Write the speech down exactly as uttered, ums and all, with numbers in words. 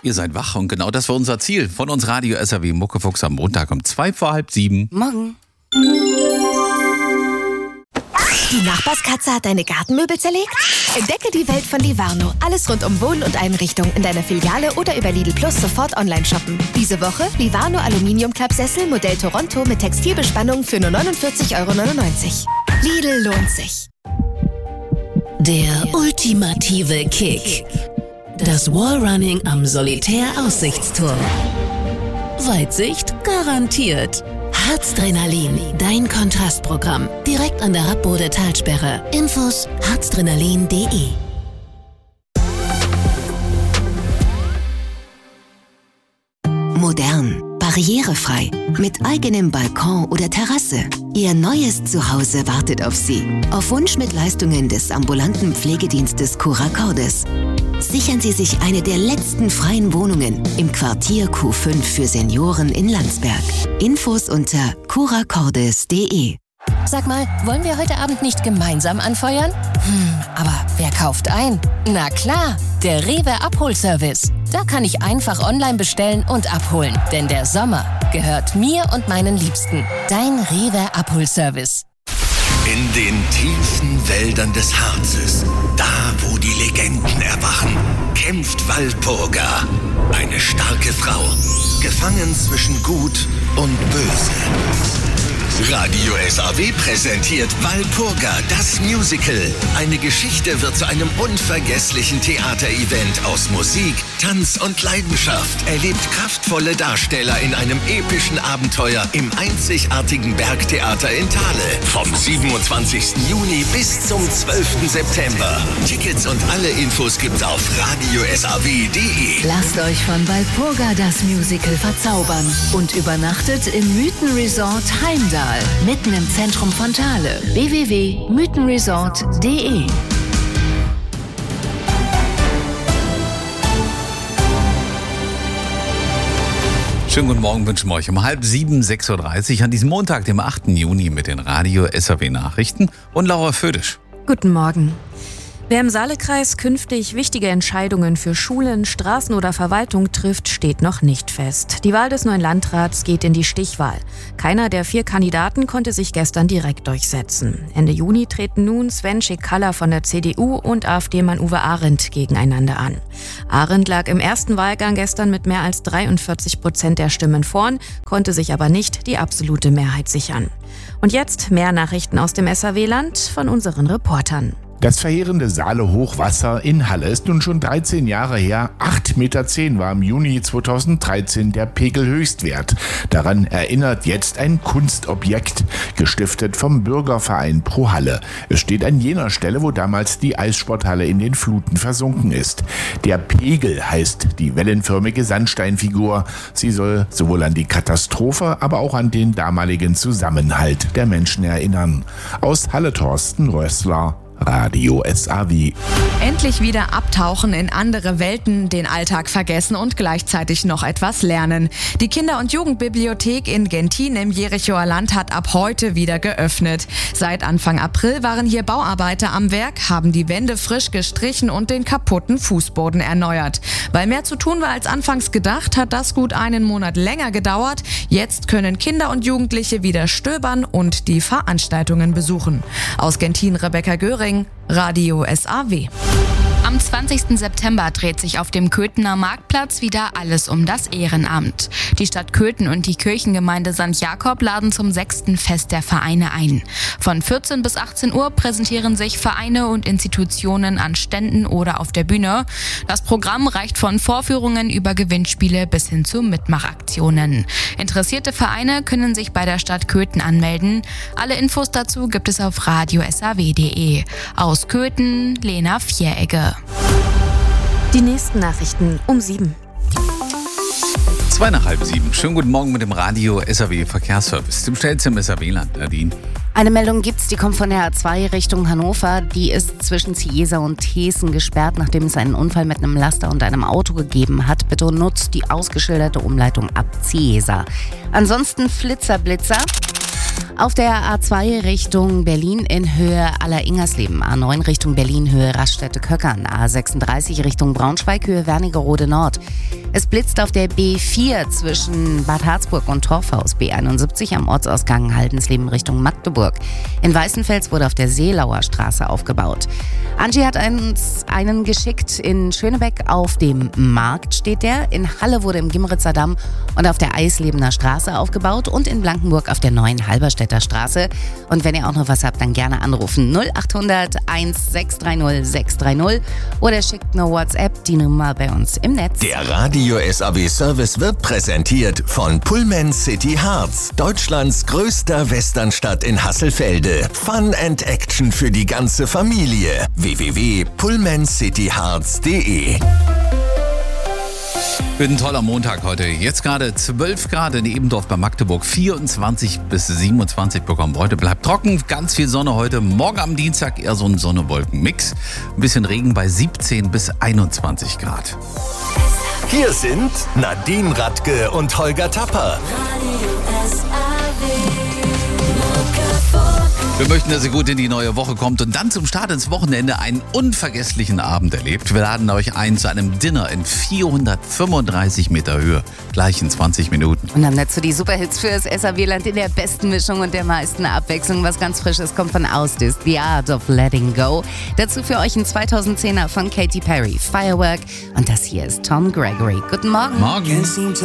Ihr seid wach und genau das war unser Ziel von uns Radio S R W Muckefuchs am Montag um zwei vor halb sieben. Morgen. Die Nachbarskatze hat deine Gartenmöbel zerlegt? Entdecke die Welt von Livarno. Alles rund um Wohn- und Einrichtung in deiner Filiale oder über Lidl Plus sofort online shoppen. Diese Woche Livarno Aluminium-Klappsessel Modell Toronto mit Textilbespannung für nur neunundvierzig Euro neunundneunzig. Lidl lohnt sich. Der ultimative Kick. Das Wallrunning am Solitär-Aussichtsturm. Weitsicht garantiert. Harzdrenalin, dein Kontrastprogramm. Direkt an der Rappbode Talsperre. Infos harzdrenalin punkt de. Modern, barrierefrei, mit eigenem Balkon oder Terrasse. Ihr neues Zuhause wartet auf Sie. Auf Wunsch mit Leistungen des ambulanten Pflegedienstes Cura Cordis. Sichern Sie sich eine der letzten freien Wohnungen im Quartier Q fünf für Senioren in Landsberg. Infos unter cura cordis punkt de. Sag mal, wollen wir heute Abend nicht gemeinsam anfeuern? Hm, aber wer kauft ein? Na klar, der Rewe Abholservice. Da kann ich einfach online bestellen und abholen. Denn der Sommer gehört mir und meinen Liebsten. Dein Rewe Abholservice. In den tiefen Wäldern des Harzes, da wo die Legenden erwachen, kämpft Walpurga, eine starke Frau, gefangen zwischen Gut und Böse. Radio S R W präsentiert Walpurga, das Musical. Eine Geschichte wird zu einem unvergesslichen Theaterevent aus Musik, Tanz und Leidenschaft. Erlebt kraftvolle Darsteller in einem epischen Abenteuer im einzigartigen Bergtheater in Thale. Vom siebenundzwanzigsten Juni bis zum zwölften September. Tickets und alle Infos gibt's auf radio s r w punkt de. Lasst euch von Walpurga das Musical verzaubern und übernachtet im Mythenresort Heimdall. Mitten im Zentrum von Thale. w w w punkt mythenresort punkt de. Schönen guten Morgen wünschen wir euch um halb sieben, sechs Uhr dreißig an diesem Montag, dem achten Juni mit den Radio S R W Nachrichten und Laura Födisch. Guten Morgen. Wer im Saalekreis künftig wichtige Entscheidungen für Schulen, Straßen oder Verwaltung trifft, steht noch nicht fest. Die Wahl des neuen Landrats geht in die Stichwahl. Keiner der vier Kandidaten konnte sich gestern direkt durchsetzen. Ende Juni treten nun Sven Schickhalla von der C D U und AfD-Mann Uwe Arendt gegeneinander an. Arendt lag im ersten Wahlgang gestern mit mehr als dreiundvierzig Prozent der Stimmen vorn, konnte sich aber nicht die absolute Mehrheit sichern. Und jetzt mehr Nachrichten aus dem S R W-Land von unseren Reportern. Das verheerende Saale-Hochwasser in Halle ist nun schon dreizehn Jahre her. acht Meter zehn war im Juni zweitausenddreizehn der Pegelhöchstwert. Daran erinnert jetzt ein Kunstobjekt, gestiftet vom Bürgerverein Pro Halle. Es steht an jener Stelle, wo damals die Eissporthalle in den Fluten versunken ist. Der Pegel heißt die wellenförmige Sandsteinfigur. Sie soll sowohl an die Katastrophe, aber auch an den damaligen Zusammenhalt der Menschen erinnern. Aus Halle Thorsten Rössler, Radio S R W. Endlich wieder abtauchen in andere Welten, den Alltag vergessen und gleichzeitig noch etwas lernen. Die Kinder- und Jugendbibliothek in Gentin im Jerichoer Land hat ab heute wieder geöffnet. Seit Anfang April waren hier Bauarbeiter am Werk, haben die Wände frisch gestrichen und den kaputten Fußboden erneuert. Weil mehr zu tun war als anfangs gedacht, hat das gut einen Monat länger gedauert. Jetzt können Kinder und Jugendliche wieder stöbern und die Veranstaltungen besuchen. Aus Gentin Rebecca Göring, Radio S R W. Am zwanzigsten September dreht sich auf dem Köthener Marktplatz wieder alles um das Ehrenamt. Die Stadt Köthen und die Kirchengemeinde Sankt Jakob laden zum sechsten Fest der Vereine ein. Von vierzehn bis achtzehn Uhr präsentieren sich Vereine und Institutionen an Ständen oder auf der Bühne. Das Programm reicht von Vorführungen über Gewinnspiele bis hin zu Mitmachaktionen. Interessierte Vereine können sich bei der Stadt Köthen anmelden. Alle Infos dazu gibt es auf radio s r w punkt de. Aus Köthen, Lena Vieregge. Die nächsten Nachrichten um sieben. Zwei nach halb sieben. Schönen guten Morgen mit dem Radio S R W Verkehrsservice, dem schnellsten im S R W-Land. Nadine. Eine Meldung gibt's, die kommt von der A zwei Richtung Hannover. Die ist zwischen Ciesa und Hessen gesperrt, nachdem es einen Unfall mit einem Laster und einem Auto gegeben hat. Bitte nutzt die ausgeschilderte Umleitung ab Ciesa. Ansonsten Flitzer, Blitzer. Auf der A zwei Richtung Berlin in Höhe Aller-Ingersleben, A neun Richtung Berlin Höhe Raststätte-Köckern, A sechsunddreißig Richtung Braunschweig Höhe Wernigerode Nord. Es blitzt auf der B vier zwischen Bad Harzburg und Torfhaus, B einundsiebzig am Ortsausgang Haldensleben Richtung Magdeburg. In Weißenfels wurde auf der Seelauer Straße aufgebaut. Angie hat uns einen geschickt. In Schönebeck auf dem Markt steht der. In Halle wurde im Gimritzer Damm und auf der Eislebener Straße aufgebaut und in Blankenburg auf der neuen Halberstädter Straße. Und wenn ihr auch noch was habt, dann gerne anrufen null achthundert eins sechs drei null sechs drei null oder schickt eine WhatsApp, die Nummer bei uns im Netz. Der Radio S A W Service wird präsentiert von Pullman City Harz, Deutschlands größter Westernstadt in Hasselfelde. Fun and Action für die ganze Familie. w w w punkt pullman city harz punkt de. Wird ein toller Montag heute. Jetzt gerade zwölf Grad in Ebendorf bei Magdeburg, vierundzwanzig bis siebenundzwanzig bekommen. Heute bleibt trocken, ganz viel Sonne heute. Morgen am Dienstag eher so ein Sonne-Wolken-Mix. Ein bisschen Regen bei siebzehn bis einundzwanzig Grad. Hier sind Nadine Radke und Holger Tapper. Wir möchten, dass ihr gut in die neue Woche kommt und dann zum Start ins Wochenende einen unvergesslichen Abend erlebt. Wir laden euch ein zu einem Dinner in vierhundertfünfunddreißig Meter Höhe, gleich in zwanzig Minuten. Und dann dazu die Superhits fürs S A W-Land in der besten Mischung und der meisten Abwechslung. Was ganz Frisches kommt von Ausdis, The Art of Letting Go. Dazu für euch ein zweitausendzehner von Katy Perry, Firework. Und das hier ist Tom Gregory. Guten Morgen. Morgen.